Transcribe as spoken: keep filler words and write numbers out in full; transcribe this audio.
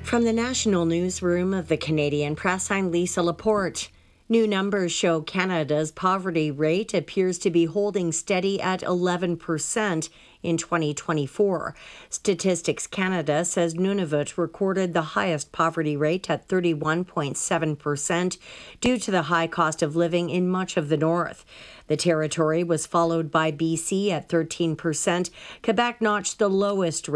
From the National Newsroom of the Canadian Press, I'm Lisa Laporte. New numbers show Canada's poverty rate appears to be holding steady at eleven percent in twenty twenty-four. Statistics Canada says Nunavut recorded the highest poverty rate at thirty-one point seven percent due to the high cost of living in much of the north. The territory was followed by B C at thirteen percent. Quebec notched the lowest rate